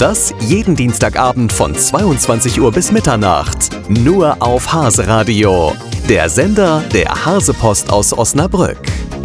Das jeden Dienstagabend von 22 Uhr bis Mitternacht. Nur auf Hase Radio. Der Sender der Hasepost aus Osnabrück.